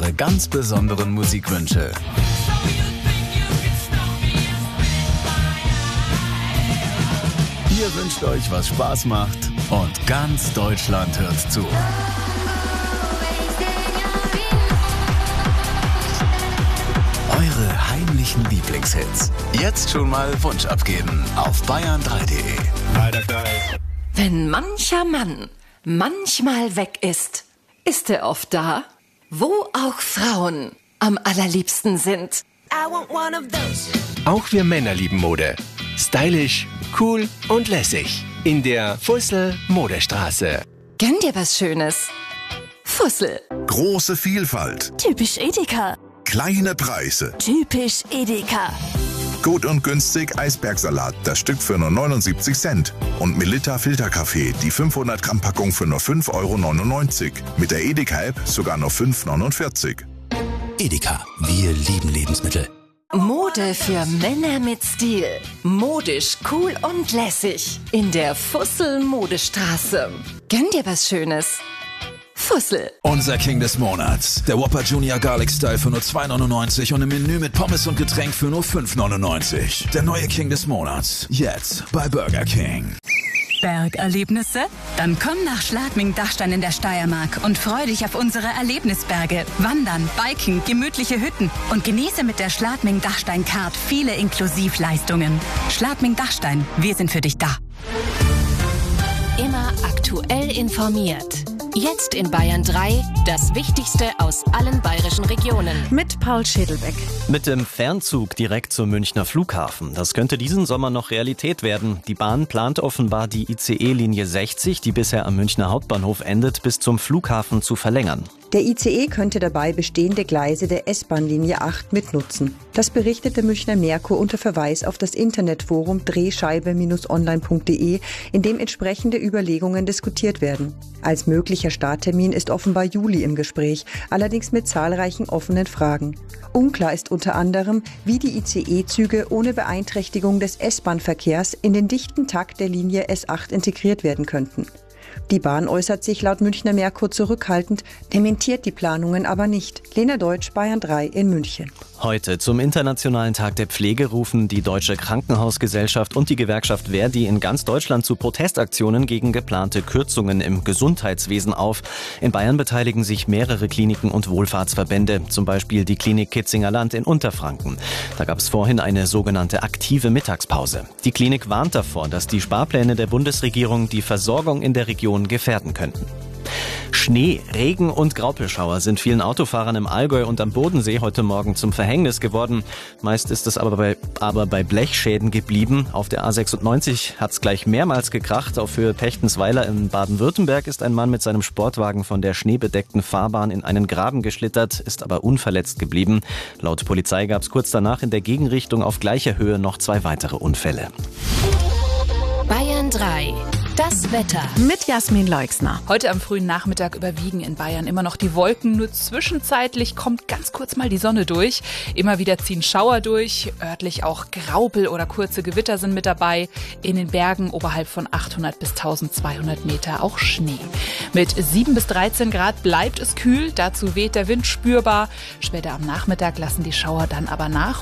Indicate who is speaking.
Speaker 1: eure ganz besonderen Musikwünsche. Ihr wünscht euch, was Spaß macht und ganz Deutschland hört zu. Eure heimlichen Lieblingshits. Jetzt schon mal Wunsch abgeben auf bayern3.de.
Speaker 2: Leider geil.
Speaker 3: Wenn mancher Mann manchmal weg ist, ist er oft da, wo auch Frauen am allerliebsten sind.
Speaker 4: Auch wir Männer lieben Mode. Stylisch, cool und lässig. In der Fussel Modestraße.
Speaker 3: Gönn dir was Schönes. Fussel.
Speaker 5: Große Vielfalt,
Speaker 6: Typisch Edeka.
Speaker 5: kleine Preise.
Speaker 6: Typisch Edeka.
Speaker 5: Gut und günstig Eisbergsalat, das Stück für nur 79 Cent. Und Melitta Filterkaffee, die 500 Gramm Packung für nur 5,99 €. Mit der Edeka-App sogar nur 5,49 €.
Speaker 1: Edeka, wir lieben Lebensmittel.
Speaker 3: Mode für Männer mit Stil. Modisch, cool und lässig. In der Fussel Modestraße. Gönn dir was Schönes. Fussel.
Speaker 7: Unser King des Monats. Der Whopper Junior Garlic Style für nur 2,99 € und im Menü mit Pommes und Getränk für nur 5,99 €. Der neue King des Monats. Jetzt bei Burger King.
Speaker 8: Bergerlebnisse? Dann komm nach Schladming-Dachstein in der Steiermark und freu dich auf unsere Erlebnisberge. Wandern, Biken, gemütliche Hütten und genieße mit der Schladming-Dachstein-Card viele Inklusivleistungen. Schladming-Dachstein, wir sind für dich da.
Speaker 9: Immer aktuell informiert. Jetzt in Bayern 3, das Wichtigste aus allen bayerischen Regionen.
Speaker 6: Mit Paul Schädelbeck.
Speaker 10: Mit dem Fernzug direkt zum Münchner Flughafen. Das könnte diesen Sommer noch Realität werden. Die Bahn plant offenbar die ICE-Linie 60, die bisher am Münchner Hauptbahnhof endet, bis zum Flughafen zu verlängern.
Speaker 11: Der ICE könnte dabei bestehende Gleise der S-Bahn-Linie 8 mitnutzen. Das berichtete Münchner Merkur unter Verweis auf das Internetforum drehscheibe-online.de, in dem entsprechende Überlegungen diskutiert werden. Als möglicher Starttermin ist offenbar Juli im Gespräch, allerdings mit zahlreichen offenen Fragen. Unklar ist unter anderem, wie die ICE-Züge ohne Beeinträchtigung des S-Bahn-Verkehrs in den dichten Takt der Linie S8 integriert werden könnten. Die Bahn äußert sich laut Münchner Merkur zurückhaltend, dementiert die Planungen aber nicht. Lena Deutsch, Bayern 3 in München.
Speaker 10: Heute zum Internationalen Tag der Pflege rufen die Deutsche Krankenhausgesellschaft und die Gewerkschaft Verdi in ganz Deutschland zu Protestaktionen gegen geplante Kürzungen im Gesundheitswesen auf. In Bayern beteiligen sich mehrere Kliniken und Wohlfahrtsverbände, zum Beispiel die Klinik Kitzinger Land in Unterfranken. Da gab es vorhin eine sogenannte aktive Mittagspause. Die Klinik warnt davor, dass die Sparpläne der Bundesregierung die Versorgung in der Region gefährden könnten. Schnee, Regen und Graupelschauer sind vielen Autofahrern im Allgäu und am Bodensee heute Morgen zum Verhängnis geworden. Meist ist es aber bei Blechschäden geblieben. Auf der A96 hat es gleich mehrmals gekracht. Auf Höhe Pechtensweiler in Baden-Württemberg ist ein Mann mit seinem Sportwagen von der schneebedeckten Fahrbahn in einen Graben geschlittert, ist aber unverletzt geblieben. Laut Polizei gab es kurz danach in der Gegenrichtung auf gleicher Höhe noch 2 weitere Unfälle.
Speaker 9: Bayern 3. Das Wetter.
Speaker 6: Mit Jasmin Leixner.
Speaker 12: Heute am frühen Nachmittag überwiegen in Bayern immer noch die Wolken. Nur zwischenzeitlich kommt ganz kurz mal die Sonne durch. Immer wieder ziehen Schauer durch. Örtlich auch Graupel oder kurze Gewitter sind mit dabei. In den Bergen oberhalb von 800 bis 1200 Meter auch Schnee. Mit 7 bis 13 Grad bleibt es kühl. Dazu weht der Wind spürbar. Später am Nachmittag lassen die Schauer dann aber nach.